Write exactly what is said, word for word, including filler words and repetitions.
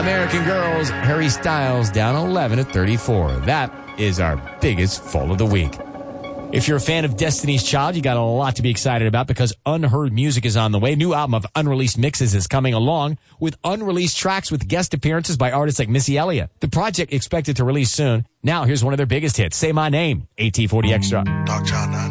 American Girls, Harry Styles down eleven at thirty-four. That is our biggest fall of the week. If you're a fan of Destiny's Child, you got a lot to be excited about because Unheard Music is on the way. New album of unreleased mixes is coming along with unreleased tracks with guest appearances by artists like Missy Elliott. The project expected to release soon. Now, here's one of their biggest hits, Say My Name, A T forty Extra. Dark Child nine